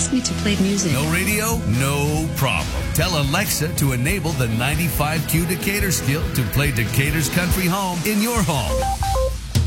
asked me to play music. No radio? No problem. Tell Alexa to enable the 95Q Decatur skill to play Decatur's country home in your home.